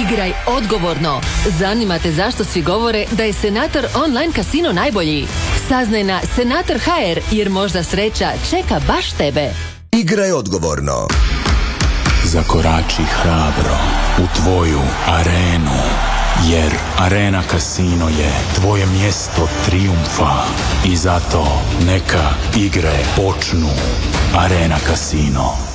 Igraj odgovorno. Zanima te zašto svi govore da je Senator online kasino najbolji? Saznaj na Senator.hr jer možda sreća čeka baš tebe. Igraj odgovorno. Zakorači hrabro u tvoju arenu, jer Arena Casino je tvoje mjesto trijumfa i zato neka igre počnu. Arena Casino.